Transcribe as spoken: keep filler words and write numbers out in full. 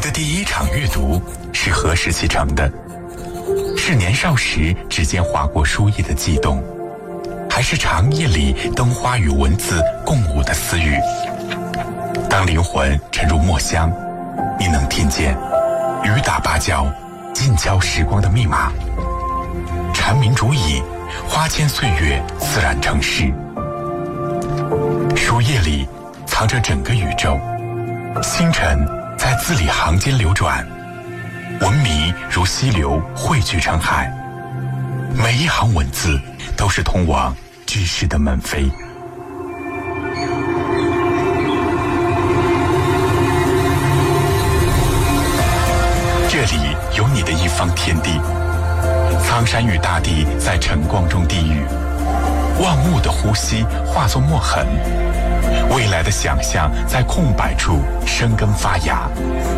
的第一场阅读是何时启程的？是年少时指尖划过书页的悸动，还是长夜里灯花与文字共舞的私语？当灵魂沉入墨香，你能听见雨打芭蕉，静敲时光的密码。蝉鸣竹影，花间岁月自然成诗。书页里藏着整个宇宙，星辰在字里行间流转，文明如溪流汇聚成海，每一行文字都是通往知识的门扉。这里有你的一方天地，苍山与大地在晨光中低语，万物的呼吸化作墨痕，未来的想象在空白处生根发芽。